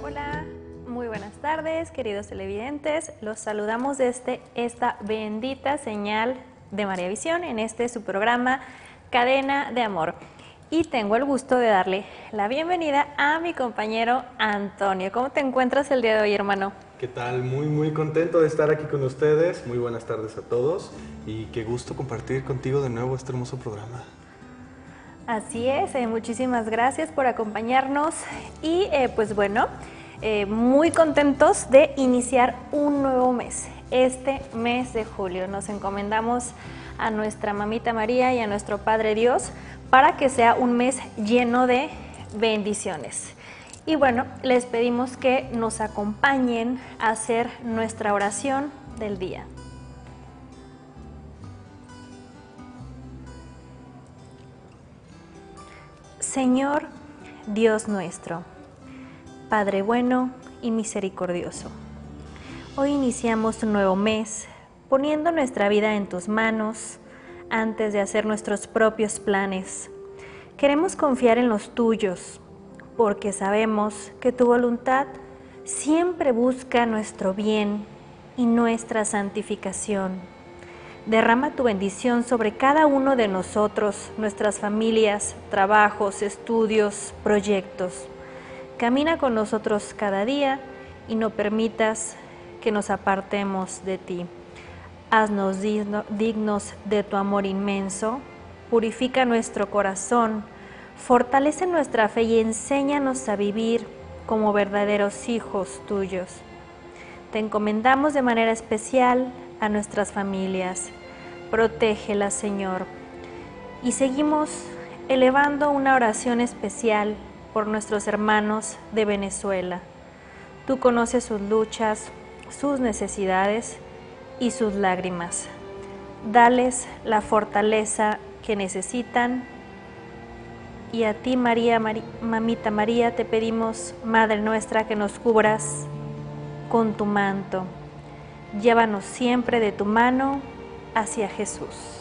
Hola, muy buenas tardes, queridos televidentes. Los saludamos desde esta bendita señal de María Visión en su programa Cadena de Amor. Y tengo el gusto de darle la bienvenida a mi compañero Antonio. ¿Cómo te encuentras el día de hoy, hermano? ¿Qué tal? Muy contento de estar aquí con ustedes. Muy buenas tardes a todos y qué gusto compartir contigo de nuevo este hermoso programa. Así es, muchísimas gracias por acompañarnos y pues bueno, muy contentos de iniciar un nuevo mes, este mes de julio. Nos encomendamos a nuestra Mamita María y a nuestro Padre Dios para que sea un mes lleno de bendiciones. Y bueno, les pedimos que nos acompañen a hacer nuestra oración del día. Señor Dios nuestro, Padre bueno y misericordioso, hoy iniciamos un nuevo mes poniendo nuestra vida en tus manos antes de hacer nuestros propios planes. Queremos confiar en los tuyos porque sabemos que tu voluntad siempre busca nuestro bien y nuestra santificación. Derrama tu bendición sobre cada uno de nosotros, nuestras familias, trabajos, estudios, proyectos. Camina con nosotros cada día y no permitas que nos apartemos de ti. Haznos dignos de tu amor inmenso, purifica nuestro corazón, fortalece nuestra fe y enséñanos a vivir como verdaderos hijos tuyos. Te encomendamos de manera especial a nuestras familias. Protégelas, Señor. Y seguimos elevando una oración especial por nuestros hermanos de Venezuela. Tú conoces sus luchas, sus necesidades y sus lágrimas. Dales la fortaleza que necesitan. Y a ti, Mamita María, te pedimos, Madre nuestra, que nos cubras con tu manto. Llévanos siempre de tu mano hacia Jesús.